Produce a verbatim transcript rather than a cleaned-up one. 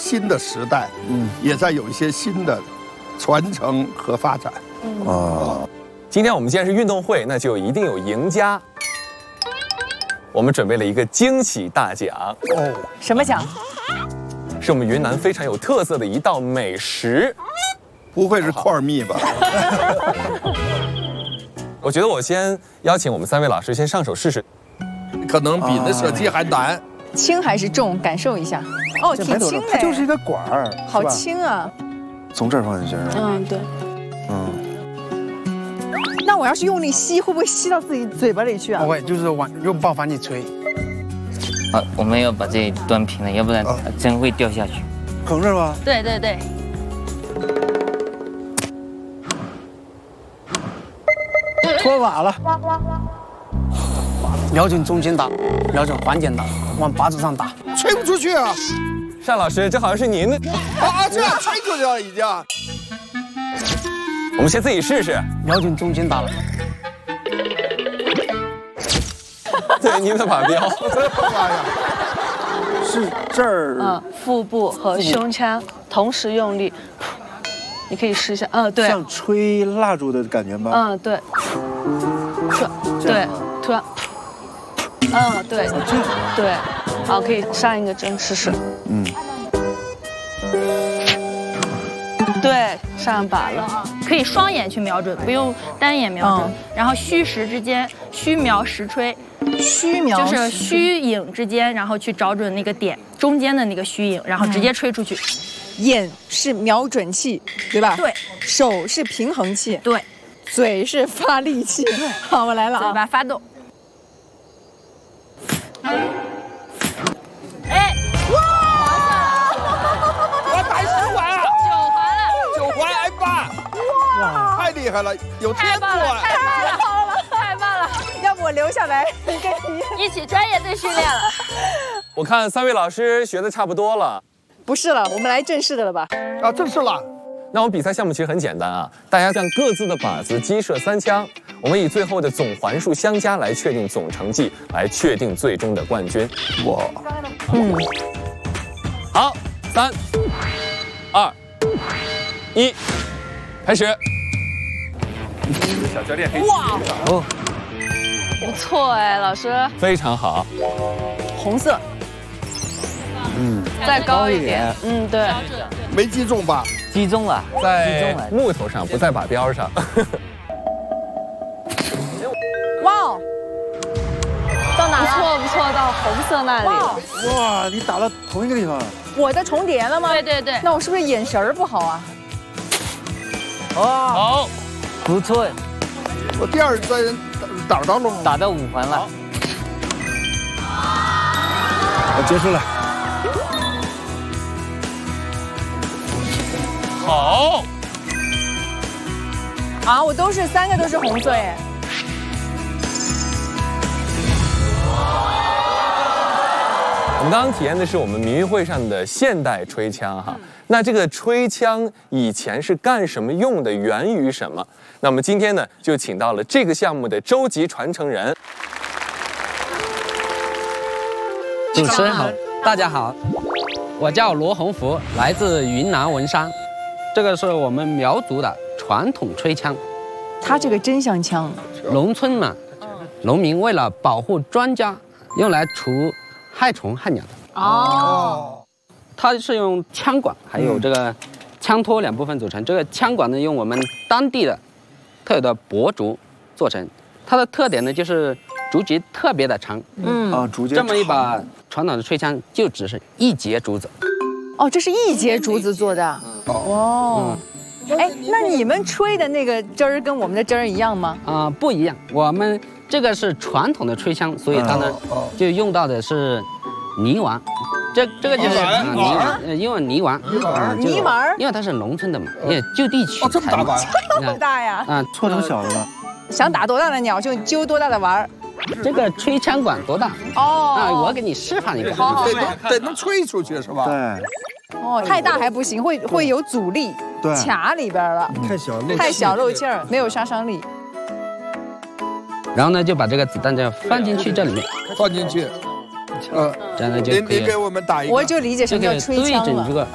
新的时代，嗯，也在有一些新的传承和发展。 哦， 今天我们既然是运动会，那就一定有赢家。我们准备了一个惊喜大奖哦，什么奖？ 是我们云南非常有特色的一道美食。 不会是块蜜吧？ 我觉得我先邀请我们三位老师先上手试试， 可能比那射击还难。 轻还是重？感受一下。哦，挺轻的。 它就是一个管儿， 好轻啊！ 从这儿放进去。 嗯，对。 嗯。 那我要是用力吸，会不会吸到自己嘴巴里去啊？ 不会，就是往用爆发力吹。 好，我们要把这端平了，要不然真会掉下去。 横着吗？ 对对对。 脱靶了，瞄准中间打，瞄准环点打，往靶子上打， 吹不出去啊！ 单老师，这好像是您的啊，这样吹出去了已经。 我们先自己试试， 瞄准中间打了。 对，您的靶标。 是这儿。 嗯，腹部和胸腔同时用力。你可以试一下，嗯，对， 像吹蜡烛的感觉吗？ 嗯，对，突然，对，突然，嗯，对，对，好，可以上一个针试试，嗯，对，上靶了， 可以双眼去瞄准，不用单眼瞄准，然后虚实之间，虚瞄实吹， 虚瞄就是虚影之间，然后去找准那个点中间的那个虚影，然后直接吹出去。 眼是瞄准器，对吧？ 对。 手是平衡器， 对。 嘴是发力器。好，我来了啊！ 嘴巴发动。哎， 哇！我打十环啊！ 九环了， 九环挨八！哇，太厉害了，有天赋啊！ 太棒了，太棒了！ 要不我留下来跟你一起专业队训练了。 我看三位老师学的差不多了。 不是了，我们来正式的了吧？ 啊，正式了。 那我们比赛项目其实很简单啊，大家将各自的靶子击射三枪，我们以最后的总环数相加来确定总成绩，来确定最终的冠军。 哇， 嗯，好，三、二、一，开始。小教练可以起哇哦，不错哎，老师。 非常好。 红色。 嗯，再高一点。嗯，对。 没击中吧？ 击中了， 在木头上，不在靶标上。 哇哦， 到哪了？不错不错，到红色那里。 哇，你打了同一个地方。 我的重叠了吗？ 对对对。 那我是不是眼神不好啊？ 哦， 好， 不错。 我第二针打到了， 打到五环了。 我结束了。 好。 啊，我都是三个都是红色耶。 我们刚刚体验的是我们民运会上的现代吹枪哈。那这个吹枪以前是干什么用的？源于什么？那我们今天呢，就请到了这个项目的洲级传承人。 主持人好，大家好，我叫罗洪福，来自云南文山。这个是我们苗族的传统吹枪。 它这个真像枪。 农村嘛，农民为了保护庄稼，用来除害虫害鸟的。 哦。 它是用枪管还有这个枪托两部分组成。这个枪管呢，用我们当地的特有的柏竹做成。它的特点呢，就是竹节特别的长。 嗯啊，竹节。 这么一把传统的吹枪，就只是一节竹子。 哦，这是一节竹子做的。哦。哎，那你们吹的那个针儿跟我们的针儿一样吗？ 啊，不一样。我们这个是传统的吹枪，所以它呢就用到的是泥丸。这这个就是泥丸，因为泥丸， 泥丸， 因为它是农村的嘛，也就地取材嘛。 这么大呀？ 啊， 搓成小的了。 想打多大的鸟就揪多大的丸儿。 这个吹枪管多大？哦，啊，我给你示范一个。 好好， 得得能吹出去是吧？ 对。 哦，太大还不行，会会有阻力，卡里边了。 太小， 太小漏气儿，没有杀伤力。 然后呢，就把这个子弹就放进去这里面， 放进去。呃， 这样呢就您您给我们打一个， 我就理解什么叫吹枪了。